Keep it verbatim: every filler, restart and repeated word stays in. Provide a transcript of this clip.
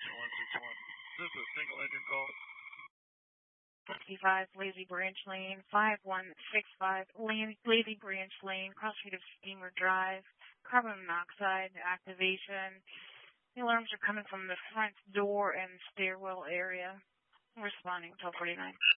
one six one. This is a single engine call. fifty-five Lazy Branch Lane, five one six five Lazy Branch Lane, cross street of Steamer Drive, carbon monoxide activation. The alarms are coming from the front door and stairwell area. Responding twelve forty-nine.